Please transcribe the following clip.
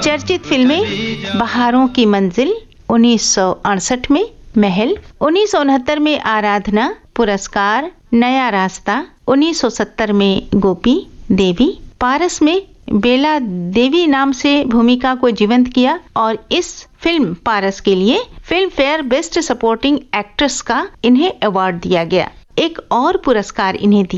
चर्चित फिल्में बहारों की मंजिल 1968 में, महल 1969 में, आराधना, पुरस्कार, नया रास्ता 1970 में, गोपी देवी, पारस में बेला देवी नाम से भूमिका को जीवंत किया और इस फिल्म पारस के लिए film fair best supporting actress का इन्हें अवार्ड दिया गया। एक और पुरस्कार इन्हें दिया